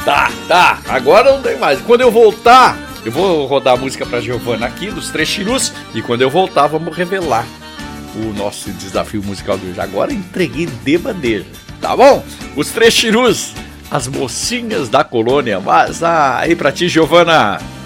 Tá, agora não tem mais. Quando eu voltar, eu vou rodar a música pra Giovana aqui, dos Três Chirus, e quando eu voltar, vamos revelar o nosso desafio musical de hoje. Agora entreguei de bandeja, tá bom? Os Três Chirus, as mocinhas da colônia. Mas aí pra ti, Giovana.